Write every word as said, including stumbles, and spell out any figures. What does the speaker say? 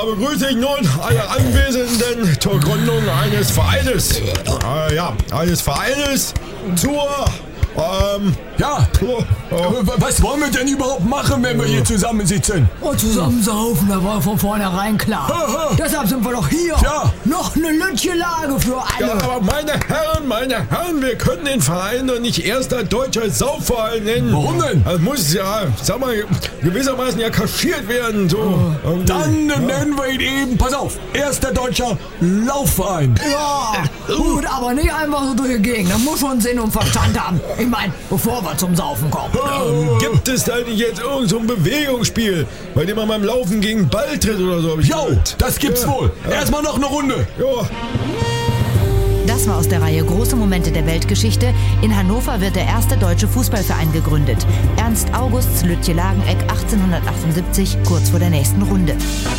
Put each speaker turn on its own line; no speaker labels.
begrüße ich nun alle Anwesenden zur Gründung eines Vereines. Äh, ja, eines Vereines zur... Ähm,
ja,
oh,
oh. Was wollen wir denn überhaupt machen, wenn wir hier zusammensitzen?
Oh, zusammensaufen, da war von vornherein klar.
Aha.
Deshalb sind wir doch hier.
Ja.
Noch eine Lütchenlage für alle.
Ja, aber meine Herren, meine Herren, wir können den Verein doch nicht erster deutscher Saufverein nennen.
Warum denn?
Das muss ja, sag mal, gewissermaßen ja kaschiert werden. So.
Oh. Dann ja. nennen wir ihn eben, pass auf, erster deutscher Laufverein.
Ja, gut, aber nicht einfach so durch die Gegend. Das muss schon Sinn und Verstand haben. Ich meine, bevor wir zum Saufen kommen.
Ähm, gibt es da nicht jetzt irgend so ein Bewegungsspiel, bei dem man beim Laufen gegen den Ball tritt oder so?
Jo, das gibt's ja. wohl. Ja. Erstmal noch eine Runde.
Ja.
Das war aus der Reihe Große Momente der Weltgeschichte. In Hannover wird der erste deutsche Fußballverein gegründet. Ernst Augusts Lütje Lageneck achtzehnhundertachtundsiebzig, kurz vor der nächsten Runde.